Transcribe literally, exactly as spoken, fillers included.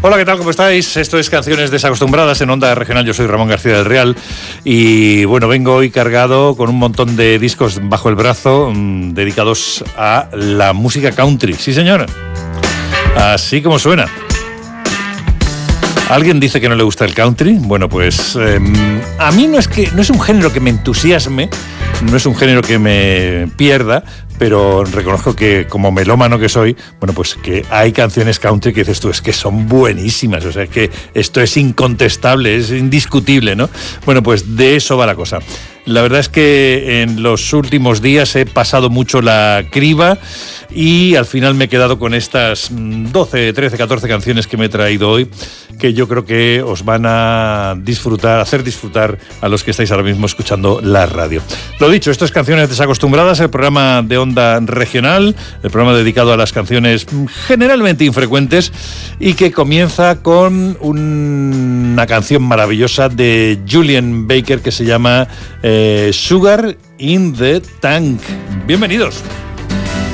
Hola, ¿qué tal? ¿Cómo estáis? Esto es Canciones Desacostumbradas en Onda Regional. Yo soy Ramón García del Real y bueno, vengo hoy cargado con un montón de discos bajo el brazo mmm, dedicados a la música country. Sí, señora. Así como suena. ¿Alguien dice que no le gusta el country? Bueno, pues eh, a mí no es que no es un género que me entusiasme, no es un género que me pierda, pero reconozco que como melómano que soy, bueno, pues que hay canciones country que dices tú, es que son buenísimas, o sea, que esto es incontestable, es indiscutible, ¿no? Bueno, pues de eso va la cosa. La verdad es que en los últimos días he pasado mucho la criba y al final me he quedado con estas doce, trece, catorce canciones que me he traído hoy, que yo creo que os van a disfrutar, hacer disfrutar a los que estáis ahora mismo escuchando la radio. Lo dicho, esto es Canciones Desacostumbradas, el programa de Onda Regional, el programa dedicado a las canciones generalmente infrecuentes y que comienza con un, una canción maravillosa de Julien Baker que se llama eh, Sugar in the Tank. Bienvenidos.